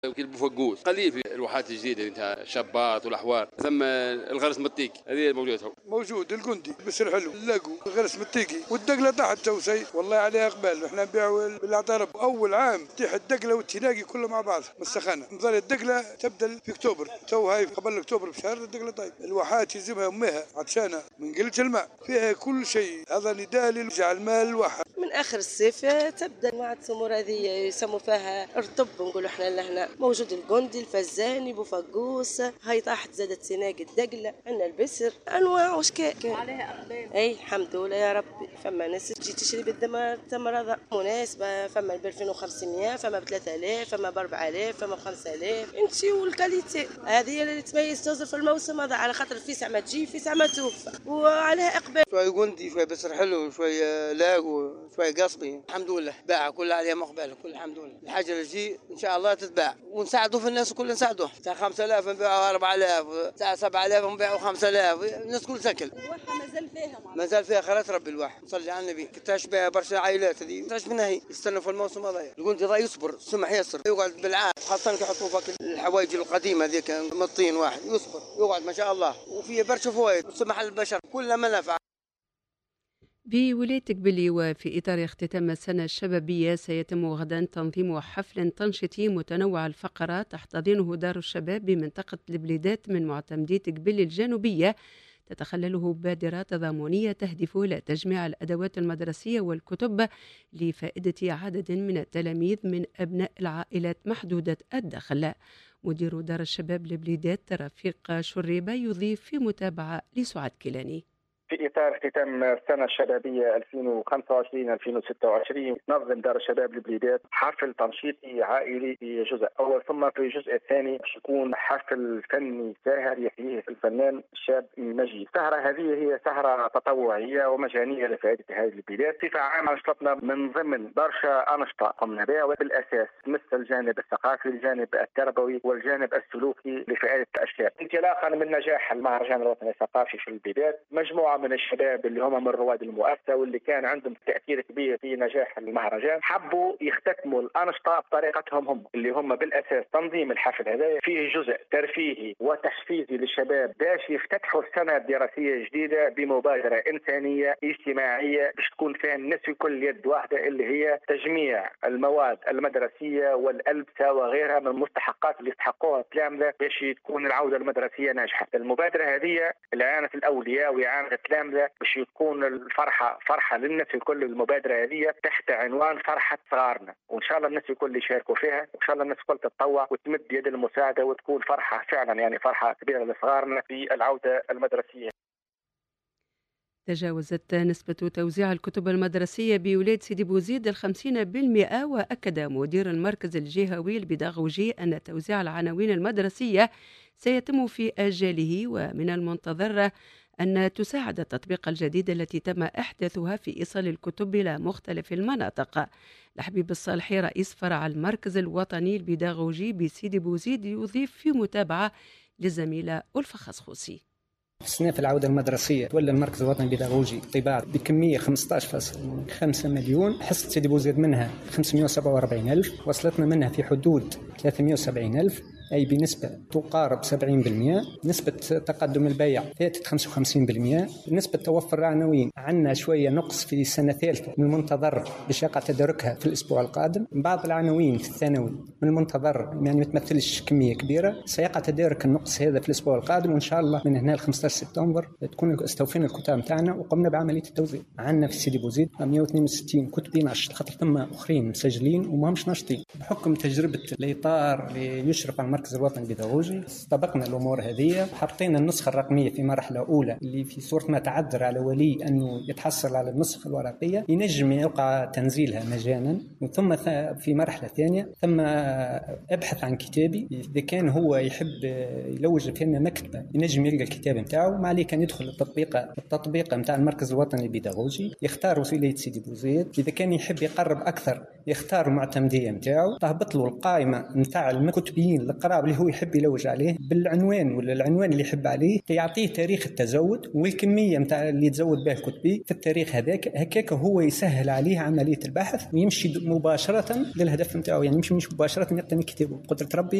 بوفقوس قليل في الواحات الجديده انت شابات والاحوار. ثم الغرس متيك هذه موجوده. موجود الجندي بسر حلو لاقوا الغرس متيكي والدقله تحت توسي والله عليها اقبال. احنا نبيعوا بالاعتراف اول عام تيح الدقله والتناقي كله مع بعض مسخنه. نظل الدقله تبدا في اكتوبر تو هاي قبل اكتوبر بشهر الدقله. طيب الواحات يلزمها امها عطشانه من قله الماء فيها كل شيء. هذا نداء لجعل المال الواحد. من اخر الصيف تبدا انواع التمور هذه يسموا فيها الرطب نقولوا احنا لهنا. موجود الجندي الفزاني بوفقوس هاي طاحت زادت تناقي الدقله عندنا البسر انواع واشكال عليها اقبال. اي الحمد لله يا ربي. فما ناس تجي تشري بالتمر هذا مناسبه. فما ب 2500 فما ب 3000 فما ب 4000 فما ب 5000. انتي والكاليتي هذه اللي تميز توصل في الموسم هذا على خاطر في ساعه ما تجي في ساعه ما توفى وعليها اقبال. شوي جندي شوي بسر حلو شوي لاقو شوي قصبي. الحمد لله باع كلها عليها مقبله كل الحمد لله. الحاجه اللي تجي ان شاء الله تتباع ونساعدوا في الناس كل نساعدوه. تاع 5000 نبيعوا 4000 تاع 7000 نبيعوا 5000. الناس كل سكل. الواحه مازال فيها مازال فيها خيرات ربي. الواحد نصلي على النبي كتاش بها برشا عائلات هذه كتاش منها هي يستنوا في الموسم هذا. الجندي ضاي يصبر سمح يسر يقعد بالعام خاصه كيحطوا فك الحوايج القديمه ذيك من الطين. واحد يصبر يقعد ما شاء الله وفيه برشا فوائد وسمح للبشر كلها منافع. بولاية قبلي وفي إطار اختتام السنة الشبابية سيتم غدا تنظيم حفل تنشيطي متنوع الفقرات تحتضنه دار الشباب بمنطقة البليدات من معتمدية قبلي الجنوبية، تتخلله بادرة تضامنية تهدف إلى تجميع الأدوات المدرسية والكتب لفائدة عدد من التلاميذ من أبناء العائلات محدودة الدخل. مدير دار الشباب لبليدات رفيق شريبة يضيف في متابعة لسعاد كيلاني. في إطار اختتام السنة الشبابية 2025-2026 نظم دار الشباب لبليدات حفل تنشيطي عائلي في جزء أول، ثم في الجزء الثاني باش يكون حفل فني ساهر يحييه الفنان الشاب مجيد. السهرة هذه هي سهرة تطوعية ومجانية لفائدة هذه البلاد. بصفة عامة نشطتنا من ضمن برشا أنشطة قمنا بها وبالأساس تمس الجانب الثقافي الجانب التربوي والجانب السلوكي لفائدة الشباب. انطلاقا من نجاح المهرجان الوطني الثقافي في البلاد، مجموعة من الشباب اللي هم من رواد المؤسسة واللي كان عندهم تأثير كبير في نجاح المهرجان حبوا يختتموا الأنشطة بطريقتهم هم، اللي هم بالأساس تنظيم الحفل هذا فيه جزء ترفيهي وتحفيزي للشباب باش يفتتحوا السنة الدراسية الجديدة بمبادرة إنسانية اجتماعية باش تكون فيها الناس كل يد واحدة، اللي هي تجميع المواد المدرسية والألبسة وغيرها من المستحقات اللي يستحقوها التلامذة باش تكون العودة المدرسية ناجحة. المبادرة هذه إعانة الأولياء وإعانة التلامذة باش تكون الفرحة فرحة للناس الكل. المبادرة هذه تحت عنوان فرحة صغارنا، وإن شاء الله الناس الكل يشاركوا فيها، وإن شاء الله الناس الكل تتطوع وتمد يد المساعدة وتكون فرحة فعلا يعني فرحة كبيرة لصغارنا في العودة المدرسية. تجاوزت نسبة توزيع الكتب المدرسية بولاية سيدي بوزيد 50%، وأكد مدير المركز الجهوي البيداغوجي أن توزيع العناوين المدرسية سيتم في آجاله، ومن المنتظر أن تساعد التطبيق الجديد التي تم إحداثها في إيصال الكتب إلى مختلف المناطق. لحبيب الصالحي رئيس فرع المركز الوطني البيداغوجي بسيدي بوزيد يضيف في متابعة للزميلة ألفة خصخوصي. في العودة المدرسية تولى المركز الوطني البيداغوجي طباعة بكمية 15.5 مليون. حصة سيدي بوزيد منها 547,000، وصلتنا منها في حدود 370,000، أي بنسبة تقارب 70%. نسبة تقدم البيع فاتت 55%. نسبة توفر العناوين عندنا شوية نقص في سنة ثالثة، من المنتظر باش يقع تداركها في الأسبوع القادم. بعض العناوين في الثانوي من المنتظر يعني ما تمثلش كمية كبيرة، سيقع تدارك النقص هذا في الأسبوع القادم، وإن شاء الله من هنا ل 15 سبتمبر تكون استوفينا الكتاب نتاعنا وقمنا بعملية التوزيع. عندنا في سيدي بوزيد 162 كتب ناشط، خاطر ثم آخرين مسجلين وماهمش ناشطين. بحكم تجربة الإطار اللي يشرف على المركز الوطني البيداغوجي استبقنا الأمور هذه، حطينا النسخة الرقمية في مرحلة أولى اللي في صورة ما تعذر على ولي أنه يتحصل على النسخة الورقية ينجم يوقع تنزيلها مجانا. ثم في مرحلة ثانية ثم ابحث عن كتابي، إذا كان هو يحب يلوج في لنا مكتبة ينجم يلقى الكتاب نتاعو، ما عليه كان يدخل التطبيق نتاع المركز الوطني البيداغوجي، يختار ولاية سيدي بوزيد. إذا كان يحب يقرب أكثر يختار المعتمدية نتاعو، تهبط له القائمة نتاع الكتبيين القراب اللي هو يحب يلوج عليه بالعنوان ولا العنوان اللي يحب عليه، يعطيه تاريخ التزود والكمية نتاع اللي يتزود به الكتبي في التاريخ هذاك. هكاك هو يسهل عليه عملية البحث ويمشي مباشرة للهدف نتاعو، يعني مش مباشرة يعطيني كتاب. قدرة ربي